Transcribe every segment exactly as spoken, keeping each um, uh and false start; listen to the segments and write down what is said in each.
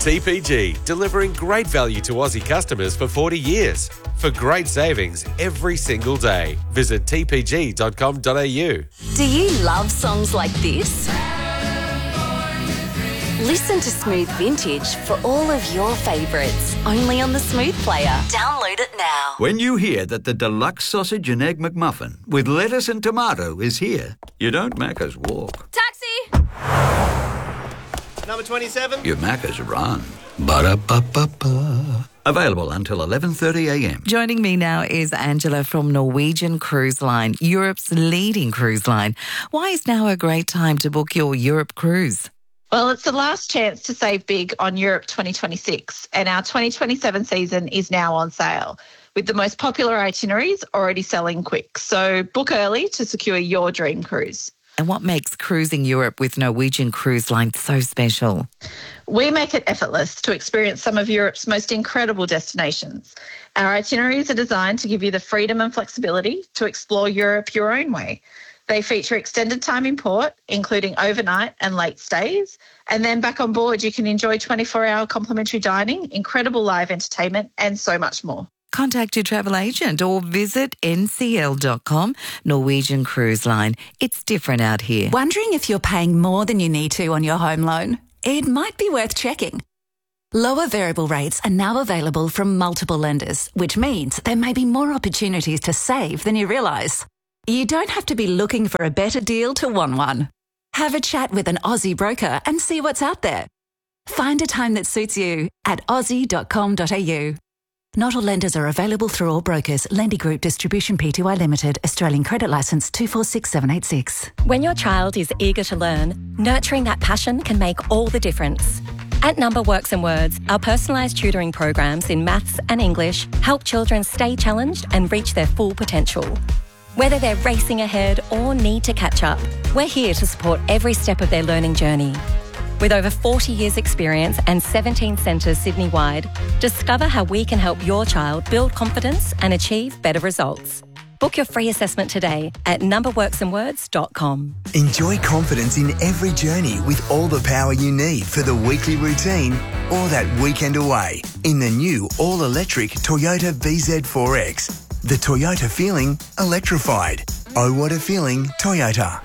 T P G, delivering great value to Aussie customers for forty years. For great savings every single day. Visit t p g dot com dot a u. Do you love songs like this? Listen to Smooth Vintage for all of your favourites, only on the Smooth Player. Download it now. When you hear that the deluxe sausage and egg McMuffin with lettuce and tomato is here, you don't Macca's walk. Taxi! Number twenty-seven. You Macca's run. Ba-da-ba-ba-ba. Available until eleven thirty a m. Joining me now is Angela from Norwegian Cruise Line, Europe's leading cruise line. Why is now a great time to book your Europe cruise? Well, it's the last chance to save big on Europe twenty twenty-six, and our twenty twenty-seven season is now on sale, with the most popular itineraries already selling quick. So book early to secure your dream cruise. And what makes cruising Europe with Norwegian Cruise Line so special? We make it effortless to experience some of Europe's most incredible destinations. Our itineraries are designed to give you the freedom and flexibility to explore Europe your own way. They feature extended time in port, including overnight and late stays. And then back on board, you can enjoy twenty-four hour complimentary dining, incredible live entertainment, and so much more. Contact your travel agent or visit n c l dot com. Norwegian Cruise Line. It's different out here. Wondering if you're paying more than you need to on your home loan? It might be worth checking. Lower variable rates are now available from multiple lenders, which means there may be more opportunities to save than you realise. You don't have to be looking for a better deal to want one. Have a chat with an Aussie broker and see what's out there. Find a time that suits you at aussie dot com dot a u. Not all lenders are available through all brokers. Lendy Group Distribution Pty Limited, Australian Credit Licence two four six seven eight six. When your child is eager to learn, nurturing that passion can make all the difference. At Number Works and Words, our personalised tutoring programs in maths and English help children stay challenged and reach their full potential. Whether they're racing ahead or need to catch up, we're here to support every step of their learning journey. With over forty years experience and seventeen centres Sydney-wide, discover how we can help your child build confidence and achieve better results. Book your free assessment today at number works and words dot com. Enjoy confidence in every journey with all the power you need for the weekly routine or that weekend away in the new all-electric Toyota V Z four X. The Toyota feeling electrified. Oh, what a feeling, Toyota.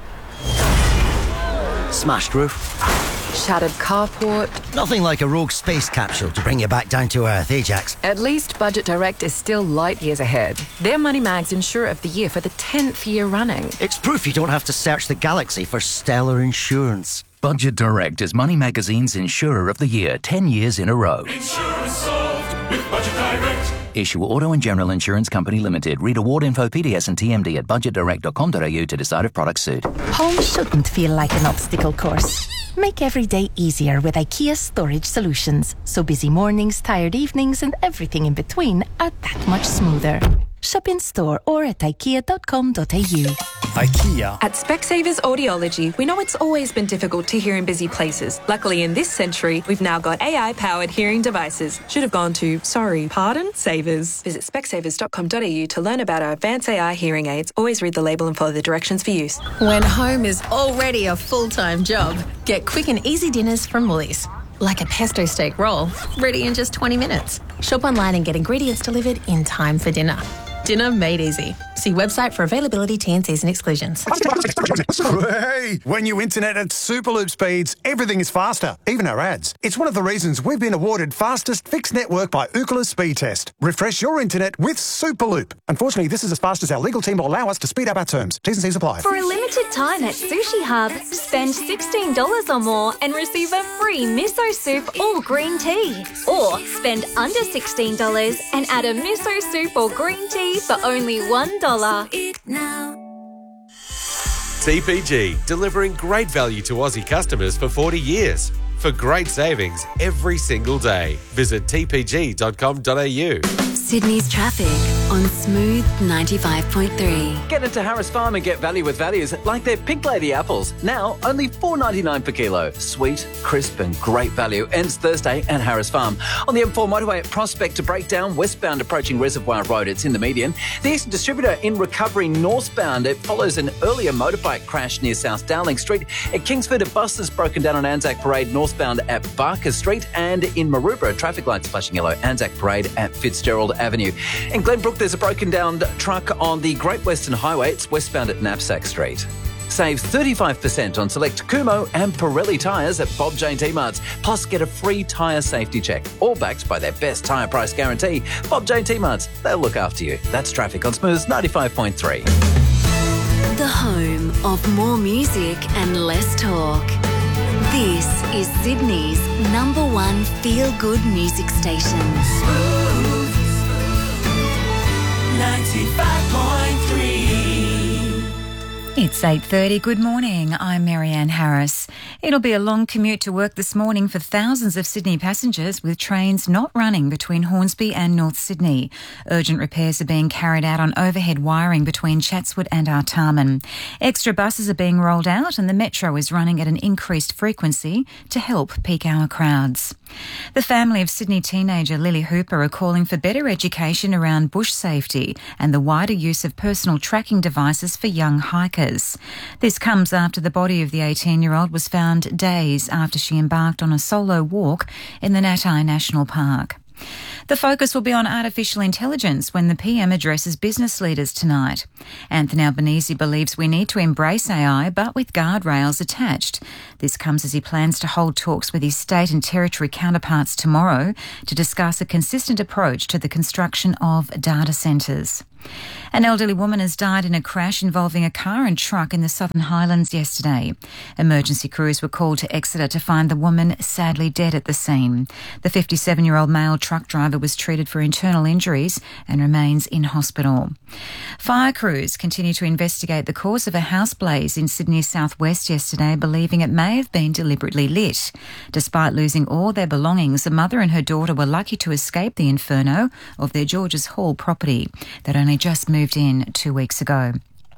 Smashed roof. Shattered carport. Nothing like a rogue space capsule to bring you back down to earth, Ajax. At least Budget Direct is still light years ahead. They're Moneymags Insurer of the Year for the tenth year running. It's proof you don't have to search the galaxy for stellar insurance. Budget Direct is Money Magazine's Insurer of the Year, ten years in a row. Insurance solved with Budget Direct. Issue Auto and General Insurance Company Limited. Read award info, P D S and T M D at budget direct dot com dot a u to decide if products suit. Home shouldn't feel like an obstacle course. Make every day easier with IKEA Storage Solutions. So busy mornings, tired evenings and everything in between are that much smoother. Shop in store or at ikea dot com dot a u. IKEA. At Specsavers Audiology, we know it's always been difficult to hear in busy places. Luckily, in this century, we've now got A I-powered hearing devices. Should have gone to, sorry, pardon, Savers. Visit specsavers dot com dot a u to learn about our advanced A I hearing aids. Always read the label and follow the directions for use. When home is already a full-time job, get quick and easy dinners from Woolies. Like a pesto steak roll, ready in just twenty minutes. Shop online and get ingredients delivered in time for dinner. Dinner made easy. See website for availability, T and Cs and exclusions. Hey, when you internet at Superloop speeds, everything is faster, even our ads. It's one of the reasons we've been awarded fastest fixed network by Ookla Speed Test. Refresh your internet with Superloop. Unfortunately, this is as fast as our legal team will allow us to speed up our terms. T's and C's apply. For a limited time at Sushi Hub, spend sixteen dollars or more and receive a free miso soup or green tea. Or spend under sixteen dollars and add a miso soup or green tea for only one dollar. T P G, delivering great value to Aussie customers for forty years. For great savings every single day. Visit t p g dot com dot a u. Sydney's traffic on Smooth ninety-five point three. Get into Harris Farm and get value with values like their Pink Lady apples. Now only four dollars ninety-nine per kilo. Sweet, crisp and great value. Ends Thursday at Harris Farm. On the M four motorway at Prospect to Breakdown, westbound approaching Reservoir Road. It's in the median. The Eastern Distributor in recovery northbound. It follows an earlier motorbike crash near South Dowling Street. At Kingsford, a bus has broken down on Anzac Parade north northbound at Barker Street, and in Maroubra, traffic lights flashing yellow, Anzac Parade at Fitzgerald Avenue. In Glenbrook, there's a broken down truck on the Great Western Highway. It's westbound at Knapsack Street. Save thirty-five percent on select Kumo and Pirelli tyres at Bob Jane T-Marts. Plus, get a free tyre safety check, all backed by their best tyre price guarantee. Bob Jane T-Marts, they'll look after you. That's traffic on Smooths ninety-five point three. The home of more music and less talk. This is Sydney's number one feel-good music station. Smooth ninety-five point three. It's eight thirty. Good morning. I'm Marianne Harris. It'll be a long commute to work this morning for thousands of Sydney passengers, with trains not running between Hornsby and North Sydney. Urgent repairs are being carried out on overhead wiring between Chatswood and Artarmon. Extra buses are being rolled out and the metro is running at an increased frequency to help peak hour crowds. The family of Sydney teenager Lily Hooper are calling for better education around bush safety and the wider use of personal tracking devices for young hikers. This comes after the body of the eighteen-year-old was found days after she embarked on a solo walk in the Natai National Park. The focus will be on artificial intelligence when the P M addresses business leaders tonight. Anthony Albanese believes we need to embrace A I, but with guardrails attached. This comes as he plans to hold talks with his state and territory counterparts tomorrow to discuss a consistent approach to the construction of data centres. An elderly woman has died in a crash involving a car and truck in the Southern Highlands yesterday. Emergency crews were called to Exeter to find the woman sadly dead at the scene. The fifty-seven-year-old male truck driver was treated for internal injuries and remains in hospital. Fire crews continue to investigate the cause of a house blaze in Sydney's southwest yesterday, believing it may have been deliberately lit. Despite losing all their belongings, a mother and her daughter were lucky to escape the inferno of their Georges Hall property that only just moved in two weeks ago.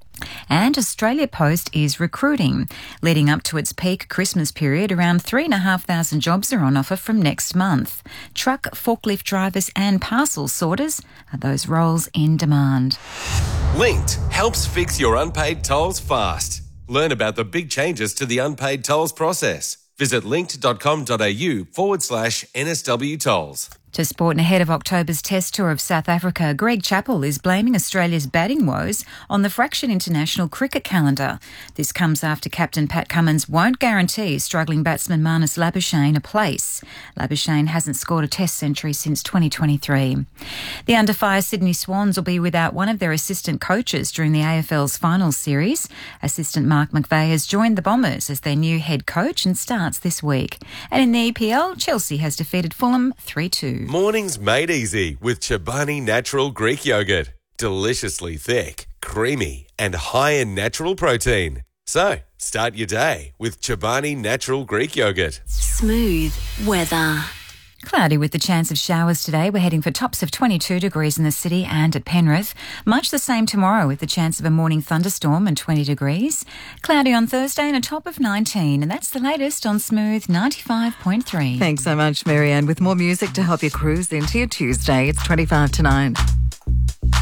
And Australia Post is recruiting. Leading up to its peak Christmas period, around three and a half thousand jobs are on offer from next month. Truck, forklift drivers and parcel sorters are those roles in demand. Linked helps fix your unpaid tolls fast. Learn about the big changes to the unpaid tolls process. Visit linked.com.au forward slash NSW tolls. To sport, and ahead of October's Test Tour of South Africa, Greg Chappell is blaming Australia's batting woes on the fractured international cricket calendar. This comes after captain Pat Cummins won't guarantee struggling batsman Marnus Labuschagne a place. Labuschagne hasn't scored a Test century since twenty twenty-three. The under-fire Sydney Swans will be without one of their assistant coaches during the A F L's finals series. Assistant Mark McVeigh has joined the Bombers as their new head coach and starts this week. And in the E P L, Chelsea has defeated Fulham three two. Mornings made easy with Chobani Natural Greek Yogurt. Deliciously thick, creamy and high in natural protein. So, start your day with Chobani Natural Greek Yogurt. Smooth weather. Cloudy with the chance of showers today. We're heading for tops of twenty-two degrees in the city and at Penrith. Much the same tomorrow with the chance of a morning thunderstorm and twenty degrees. Cloudy on Thursday and a top of nineteen. And that's the latest on Smooth ninety-five point three. Thanks so much, Marianne. With more music to help you cruise into your Tuesday, it's twenty-five to nine.